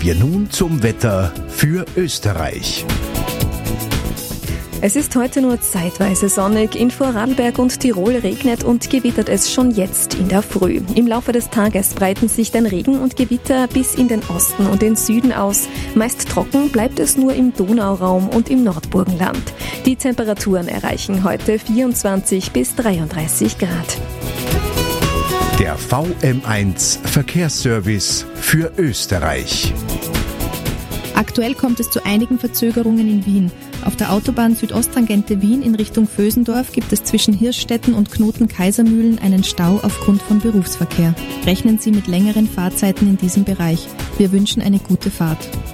wir nun zum Wetter für Österreich. Es ist heute nur zeitweise sonnig. In Vorarlberg und Tirol regnet und gewittert es schon jetzt in der Früh. Im Laufe des Tages breiten sich dann Regen und Gewitter bis in den Osten und den Süden aus. Meist trocken bleibt es nur im Donauraum und im Nordburgenland. Die Temperaturen erreichen heute 24 bis 33 Grad. Der VM1 Verkehrsservice für Österreich. Aktuell kommt es zu einigen Verzögerungen in Wien. Auf der Autobahn Südosttangente Wien in Richtung Vösendorf gibt es zwischen Hirschstetten und Knoten-Kaisermühlen einen Stau aufgrund von Berufsverkehr. Rechnen Sie mit längeren Fahrzeiten in diesem Bereich. Wir wünschen eine gute Fahrt.